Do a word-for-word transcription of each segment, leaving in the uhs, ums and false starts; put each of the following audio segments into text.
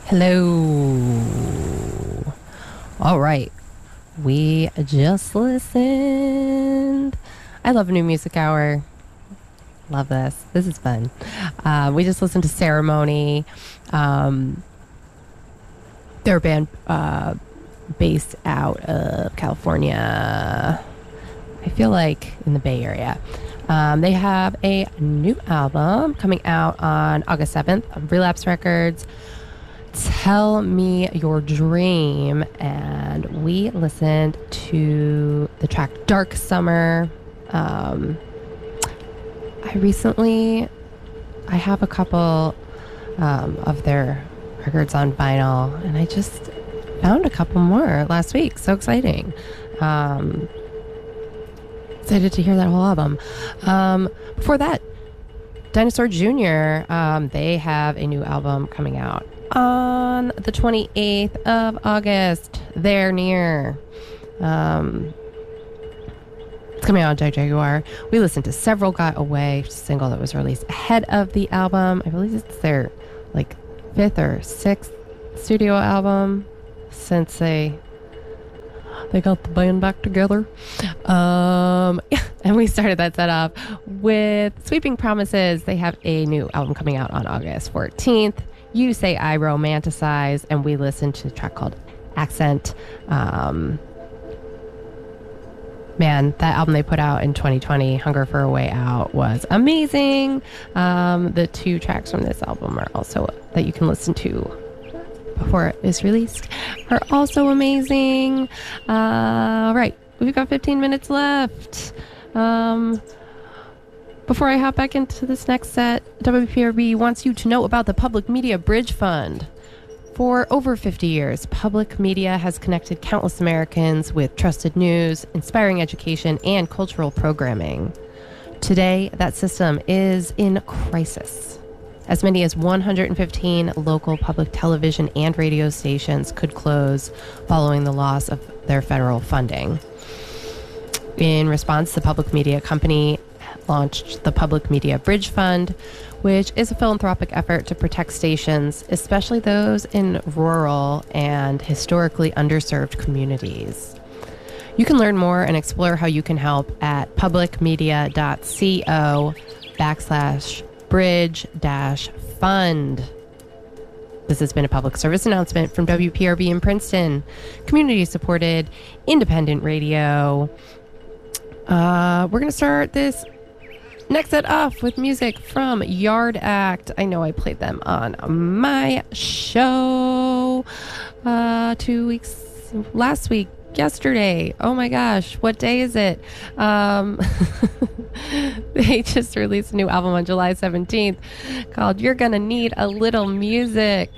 Hello. All right. We just listened. I love a new music hour. Love this. This is fun. Uh, we just listened to Ceremony. Um, they're a band uh, based out of California. I feel like in the Bay Area. Um, they have a new album coming out on August seventh on Relapse Records. Tell Me Your Dream. And we listened to the track Dark Summer. Um, I recently, I have a couple um, of their records on vinyl, and I just found a couple more last week. So exciting. Um, excited to hear that whole album. Um, before that, Dinosaur Junior, um, they have a new album coming out on the twenty-eighth of August. They're near. Um, it's coming out on Jack Jaguar. We listened to Several Got Away, single that was released ahead of the album. I believe it's their like fifth or sixth studio album since they they got the band back together. Um, yeah, and we started that set off with Sweeping Promises. They have a new album coming out on August fourteenth. You Say I Romanticize, and we listened to a track called Accent. Um, man, that album they put out in twenty twenty, Hunger for a Way Out, was amazing. Um, the two tracks from this album are also that you can listen to before it is released are also amazing. Uh, right, we've got fifteen minutes left. Um, before I hop back into this next set, W P R B wants you to know about the Public Media Bridge Fund. For over fifty years, public media has connected countless Americans with trusted news, inspiring education, and cultural programming. Today, that system is in crisis. As many as one hundred fifteen local public television and radio stations could close following the loss of their federal funding. In response, the public media company launched the Public Media Bridge Fund, which is a philanthropic effort to protect stations, especially those in rural and historically underserved communities. You can learn more and explore how you can help at publicmedia.co backslash bridge dash fund. This has been a public service announcement from W P R B in Princeton, community-supported independent radio. Uh, we're going to start this next set off with music from Yard Act. I know I played them on my show uh, two weeks last week, yesterday. Oh my gosh, what day is it? Um, they just released a new album on July seventeenth called You're Gonna Need a Little Music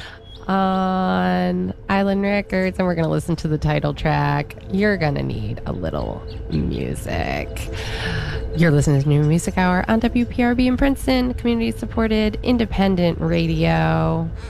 on Island Records, and we're going to listen to the title track, You're Gonna Need a Little Music. You're listening to New Music Hour on W P R B in Princeton, community-supported independent radio.